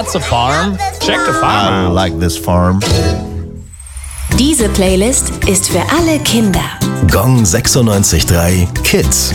That's a farm. Check the farm I out. like this farm. Diese Playlist ist für alle Kinder. Gong 96.3 Kids.